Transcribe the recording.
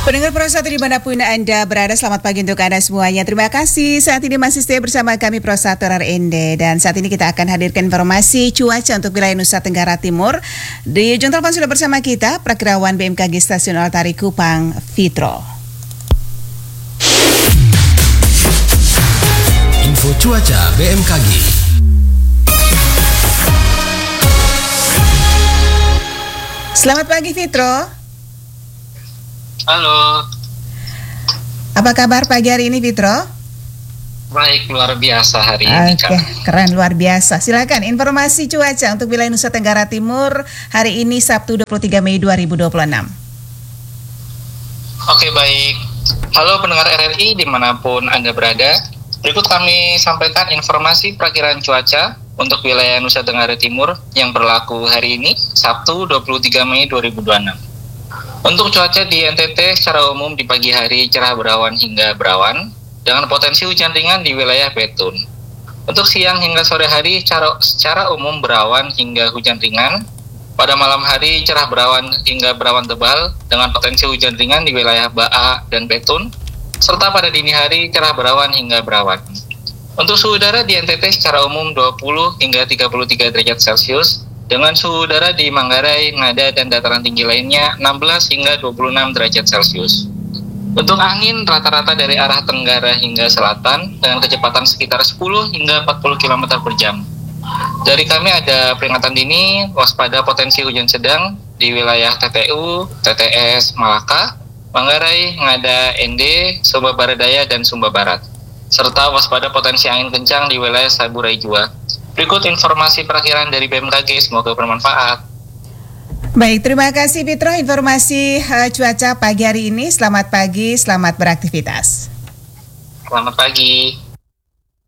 Pendengar Pro 1 dimanapun Anda berada, selamat pagi untuk Anda semuanya. Terima kasih saat ini masih stay bersama kami Pro 1 RND. Dan saat ini kita akan hadirkan informasi cuaca untuk wilayah Nusa Tenggara Timur. Di ujung telepon sudah bersama kita Prakirawan BMKG Stasiun Altari Kupang, Fitro. Info cuaca BMKG. Selamat pagi Fitro. Halo. Apa kabar pagi hari ini Fitro? Baik, luar biasa hari ini Kak. Oke, keren, luar biasa. Silakan informasi cuaca untuk wilayah Nusa Tenggara Timur hari ini Sabtu 23 Mei 2026. Oke, baik. Halo pendengar RRI dimanapun Anda berada. Berikut kami sampaikan informasi perakiraan cuaca untuk wilayah Nusa Tenggara Timur yang berlaku hari ini Sabtu 23 Mei 2026. Untuk cuaca di NTT secara umum di pagi hari cerah berawan hingga berawan dengan potensi hujan ringan di wilayah Petun. Untuk siang hingga sore hari secara umum berawan hingga hujan ringan. Pada malam hari cerah berawan hingga berawan tebal dengan potensi hujan ringan di wilayah Baa dan Petun. Serta pada dini hari cerah berawan hingga berawan. Untuk suhu udara di NTT secara umum 20 hingga 33 derajat Celcius. Dengan suhu udara di Manggarai, Ngada, dan dataran tinggi lainnya 16 hingga 26 derajat Celcius. Untuk angin rata-rata dari arah tenggara hingga selatan dengan kecepatan sekitar 10 hingga 40 km per jam. Dari kami ada peringatan dini waspada potensi hujan sedang di wilayah TTU, TTS, Malaka, Manggarai, Ngada, ND, Sumba Barat Daya, dan Sumba Barat. Serta waspada potensi angin kencang di wilayah Saburai Jua. Berikut informasi perakiraan dari BMKG, semoga bermanfaat. Baik, terima kasih Fitro informasi cuaca pagi hari ini. Selamat pagi, selamat beraktivitas. Selamat pagi.